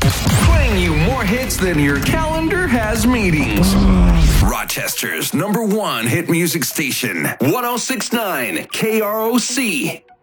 Playing you more hits than your calendar has meetings. Rochester's #1 hit music station, 1069 KROC.